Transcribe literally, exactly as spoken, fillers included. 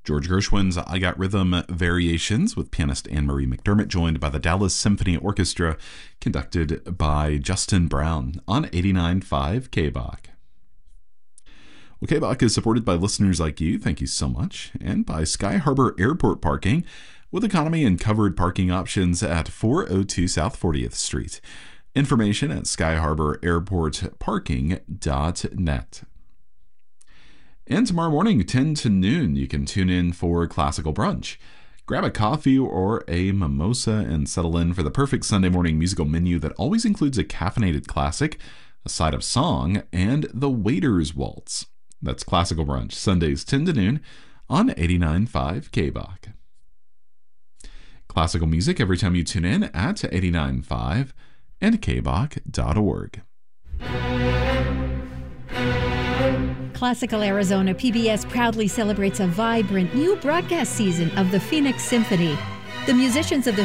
George Gershwin's I Got Rhythm Variations with pianist Anne-Marie McDermott, joined by the Dallas Symphony Orchestra, conducted by Justin Brown on eighty-nine point five K B O C. Well, K B O C is supported by listeners like you, thank you so much, and by Sky Harbor Airport Parking, with economy and covered parking options at four oh two South fortieth Street. Information at sky harbor airport parking dot net. And tomorrow morning, ten to noon, you can tune in for Classical Brunch. Grab a coffee or a mimosa and settle in for the perfect Sunday morning musical menu that always includes a caffeinated classic, a side of song, and the Waiter's Waltz. That's Classical Brunch, Sundays ten to noon on eighty-nine point five K B O C. Classical music every time you tune in at eighty-nine point five and K B O C dot org. Classical Arizona P B S proudly celebrates a vibrant new broadcast season of the Phoenix Symphony. The musicians of the